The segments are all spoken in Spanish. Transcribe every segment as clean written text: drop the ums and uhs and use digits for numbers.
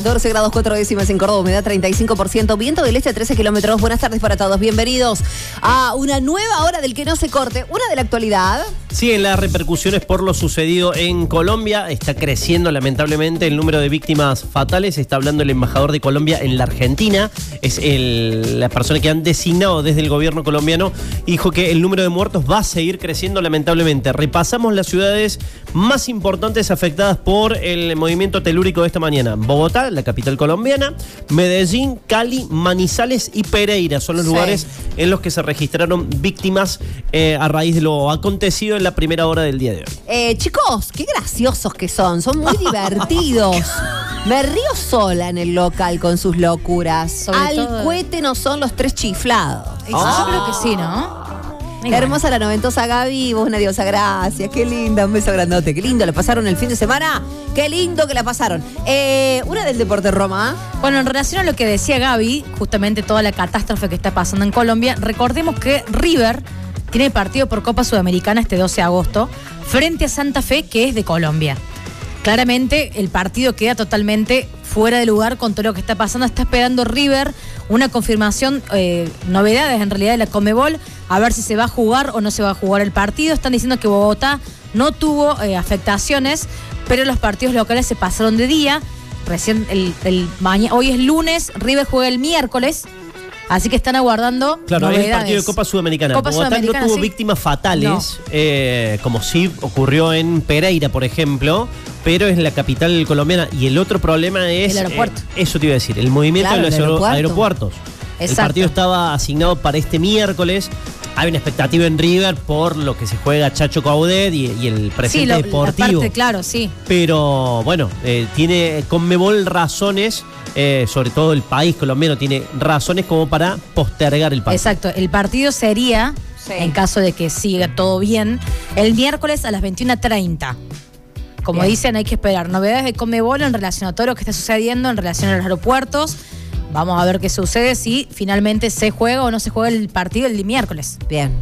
14 grados 4 décimas en Córdoba, humedad 35%, viento del este a 13 kilómetros. Buenas tardes para todos, bienvenidos a una nueva hora del que no se corte, una de la actualidad. Siguen las repercusiones por lo sucedido en Colombia. Está creciendo lamentablemente el número de víctimas fatales. Está hablando el embajador de Colombia en la Argentina. Es la persona que han designado desde el gobierno colombiano. Dijo que el número de muertos va a seguir creciendo lamentablemente. Repasamos las ciudades más importantes afectadas por el movimiento telúrico de esta mañana. Bogotá, la capital colombiana, Medellín, Cali, Manizales y Pereira son los lugares en los que se registraron víctimas a raíz de lo acontecido en la primera hora del día de hoy. Chicos, qué graciosos que son muy divertidos. Me río sola en el local con sus locuras. Al cohete no son los tres chiflados. Yo creo que sí, ¿no? Hermosa la noventosa Gaby, vos una diosa, gracias, qué linda, un beso grandote, qué lindo, la pasaron el fin de semana, qué lindo que la pasaron. Una del deporte, Roma. Bueno, en relación a lo que decía Gaby, justamente toda la catástrofe que está pasando en Colombia, recordemos que River tiene partido por Copa Sudamericana este 12 de agosto frente a Santa Fe, que es de Colombia. Claramente el partido queda totalmente fuera de lugar con todo lo que está pasando. Está esperando River una confirmación, novedades en realidad de la Conmebol, a ver si se va a jugar o no se va a jugar el partido. Están diciendo que Bogotá no tuvo afectaciones, pero los partidos locales se pasaron de día. Recién hoy es lunes, River juega el miércoles. Así que están aguardando novedades. El partido de Copa Sudamericana. Bogotá no tuvo víctimas fatales, como sí ocurrió en Pereira, por ejemplo, pero es la capital colombiana. Y el otro problema es... el aeropuerto. Eso te iba a decir, el movimiento de los aeropuertos. Exacto. El partido estaba asignado para este miércoles. Hay una expectativa en River por lo que se juega Chacho Coudet y el presente deportivo. Parte, claro, sí. Pero bueno, tiene Conmebol razones, sobre todo el país colombiano tiene razones como para postergar el partido. Exacto, el partido sería, en caso de que siga todo bien, el miércoles a las 21:30. Como dicen, hay que esperar novedades de Conmebol en relación a todo lo que está sucediendo en relación a los aeropuertos. Vamos a ver qué sucede, si finalmente se juega o no se juega el partido el miércoles. Bien.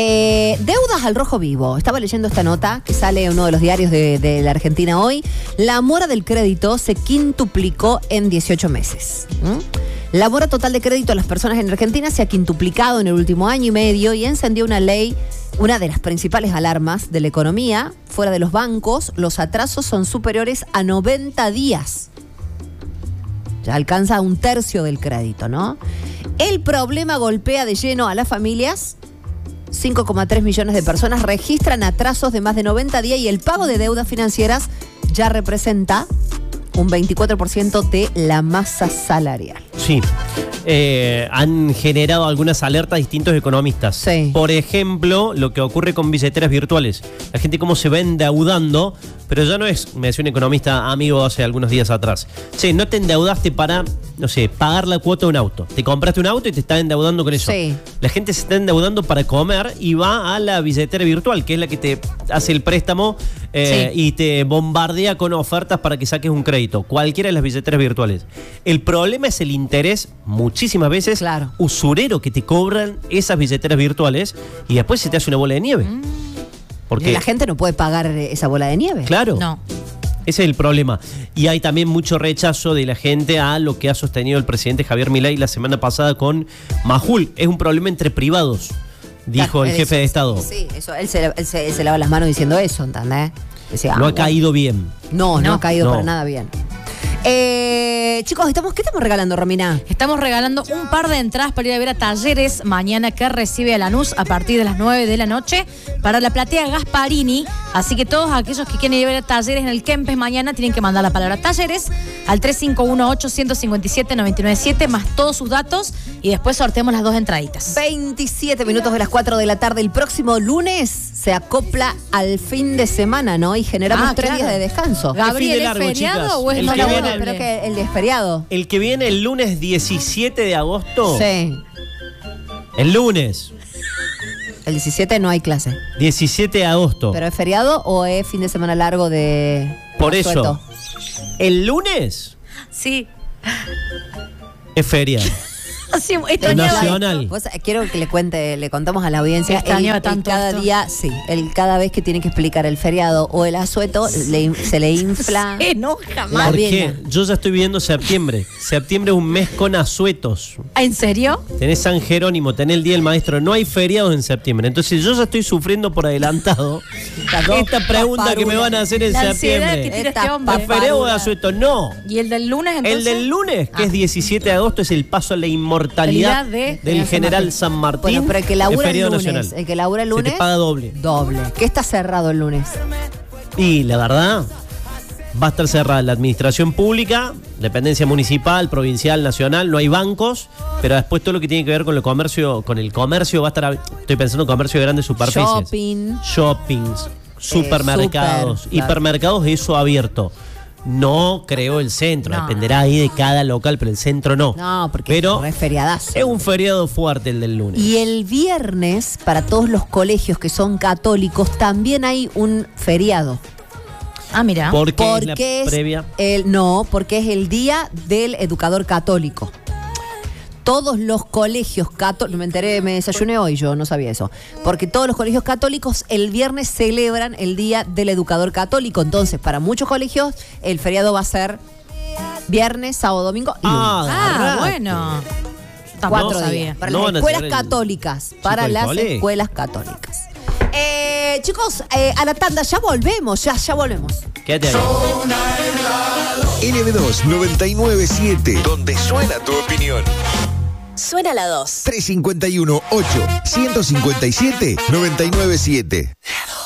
Deudas al rojo vivo. Estaba leyendo esta nota que sale en uno de los diarios de la Argentina hoy. La mora del crédito se quintuplicó en 18 meses. La mora total de crédito a las personas en Argentina se ha quintuplicado en el último año y medio y encendió una ley, una de las principales alarmas de la economía. Fuera de los bancos, los atrasos son superiores a 90 días. Ya alcanza un tercio del crédito, ¿no? El problema golpea de lleno a las familias. 5,3 millones de personas registran atrasos de más de 90 días y el pago de deudas financieras ya representa un 24% de la masa salarial. Sí, han generado algunas alertas distintos economistas. Sí. Por ejemplo, lo que ocurre con billeteras virtuales. La gente cómo se va endeudando, pero ya no es, me decía un economista amigo hace algunos días atrás. Che, no te endeudaste para, no sé, pagar la cuota de un auto. Te compraste un auto y te estás endeudando con eso. Sí. La gente se está endeudando para comer y va a la billetera virtual, que es la que te hace el préstamo y te bombardea con ofertas para que saques un crédito. Cualquiera de las billeteras virtuales. El problema es el interés, muchísimas veces, usurero que te cobran esas billeteras virtuales y después se te hace una bola de nieve. Porque la gente no puede pagar esa bola de nieve. Claro. No. Ese es el problema. Y hay también mucho rechazo de la gente a lo que ha sostenido el presidente Javier Milei la semana pasada con Majul. Es un problema entre privados, dijo el jefe de Estado. Sí, eso, él se lava las manos diciendo eso, ¿entendés? Decía, no ha caído bien. No ha caído para nada bien. Chicos, ¿qué estamos regalando, Romina? Estamos regalando un par de entradas para ir a ver a Talleres mañana, que recibe a Lanús a partir de las 9 de la noche para la platea Gasparini. Así que todos aquellos que quieren ir a ver a Talleres en el Kempes mañana tienen que mandar la palabra Talleres al 3518-157-997 más todos sus datos y después sorteamos las 2 entraditas. 27 minutos de las 4 de la tarde. El próximo lunes se acopla al fin de semana, ¿no? Y generamos 3 días de descanso. Gabriel, ¿es feriado o es no laborable? Pero que el de feriado. El que viene el lunes 17 de agosto. Sí. El lunes. El 17 no hay clase. 17 de agosto. ¿Pero es feriado o es fin de semana largo de... Por eso. ¿El lunes? Sí. Es feriado. Así, Es extrañaba. nacional. Vos, quiero que le contamos a la audiencia. Extrañaba tanto cada esto. día, sí, cada vez que tiene que explicar el feriado o el asueto, se le infla. No, jamás. La ¿Por vena. qué? Yo ya estoy viendo septiembre. Septiembre es un mes con asuetos. ¿En serio? Tenés San Jerónimo, tenés el Día del Maestro. No hay feriados en septiembre. Entonces yo ya estoy sufriendo por adelantado Estas dos esta pregunta que me van a hacer en La ansiedad que septiembre. tiene Estas este hombre. ¿Es feriado o de asueto? No. ¿Y el del lunes entonces? El del lunes, que es 17 de agosto, es el paso a la inmortalidad De del general San Martín. Bueno, pero el que es labura el feriado lunes, nacional. el que labura el lunes, Se te paga doble. doble. ¿Qué está cerrado el lunes? Y la verdad, va a estar cerrada la administración pública, dependencia municipal, provincial, nacional, no hay bancos, pero después todo lo que tiene que ver con el comercio va a estar, estoy pensando en comercio de grandes superficies. Shoppings, supermercados, super, claro. hipermercados, eso abierto. No creo el centro, No. dependerá ahí de cada local, pero el centro no. No, porque pero es feriadazo. es un feriado fuerte el del lunes. Y el viernes, para todos los colegios que son católicos, también hay un feriado. Ah, mira. ¿Por qué es la Porque previa? porque es el día del educador católico. Todos los colegios católicos, me enteré, me desayuné hoy, yo no sabía eso, porque todos los colegios católicos el viernes celebran el día del educador católico. Entonces, para muchos colegios, el feriado va a ser viernes, sábado, domingo y lunes. agarrate. Bueno. Tampoco 4 sabía. días. Para No las van a escuelas celebrar el católicas. chico Para del las cole. escuelas católicas. Chicos, a la tanda, ya volvemos, ya volvemos. Quédate ahí. LB2 997, donde suena tu opinión. Suena la 2. 351 8 157 997.